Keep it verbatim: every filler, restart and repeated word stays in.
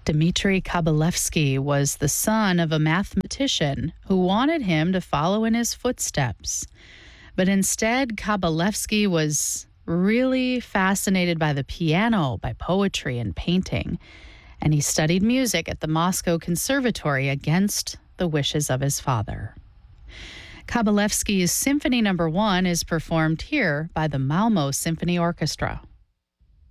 Dmitry Kabalevsky was the son of a mathematician who wanted him to follow in his footsteps. But instead, Kabalevsky was really fascinated by the piano, by poetry and painting, and he studied music at the Moscow Conservatory against the wishes of his father. Kabalevsky's Symphony Number One is performed here by the Malmo Symphony Orchestra.